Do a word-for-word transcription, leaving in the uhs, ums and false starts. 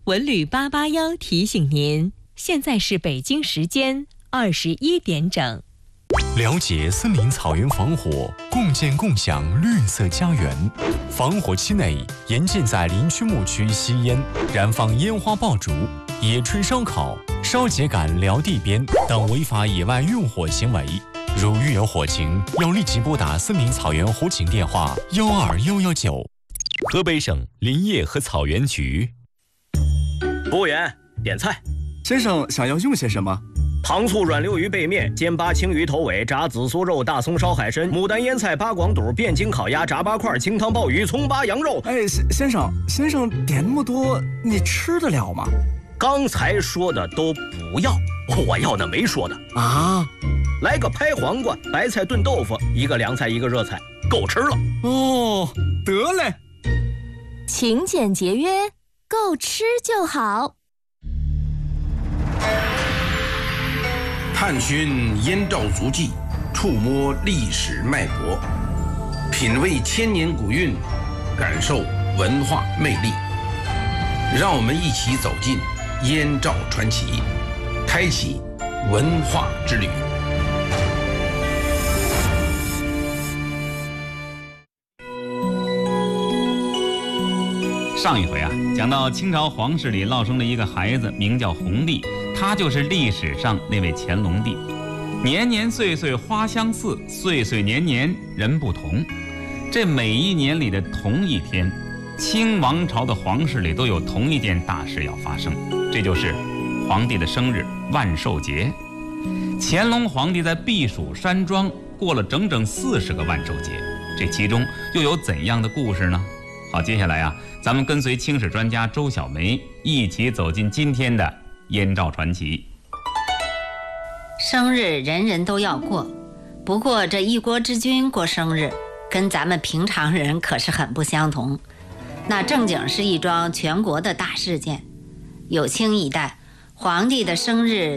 文旅八八幺提醒您，现在是北京时间二十一点整。 了解森林草原防火，共建共享绿色家园。防火期内，严禁在林区牧区吸烟、燃放烟花爆竹、野炊烧烤、烧秸秆撩地边等违法野外用火行为。如遇有火情，要立即拨打森林草原火警电话幺二幺幺九。河北省林业和草原局。 服务员，点菜。 先生想要用些什么？ 糖醋软溜鱼背面、煎八青鱼头尾、炸紫苏肉、大葱烧海参、牡丹腌菜、八广肚、汴京烤鸭、炸八块、清汤鲍鱼、葱八羊肉。 哎，先生，先生点那么多，你吃得了吗？ 刚才说的都不要，我要的没说的啊。 来个拍黄瓜、白菜炖豆腐，一个凉菜，一个热菜，够吃了。 哦，得嘞。 勤俭节约，够吃就好。 探寻燕赵足迹，触摸历史脉搏，品味千年古韵，感受文化魅力。让我们一起走进燕赵传奇，开启文化之旅。 上一回啊，讲到清朝皇室里落生了一个孩子，名叫弘历，他就是历史上那位乾隆帝。年年岁岁花相似，岁岁年年人不同。这每一年里的同一天，清王朝的皇室里都有同一件大事要发生，这就是皇帝的生日万寿节。乾隆皇帝在避暑山庄过了整整四十个万寿节，这其中又有怎样的故事呢？好，接下来啊，咱们跟随清史专家周小梅一起走进今天的燕赵传奇。 生日人人都要过，不过这一国之君过生日，跟咱们平常人可是很不相同。那正经是一桩全国的大事件。有清一代，皇帝的生日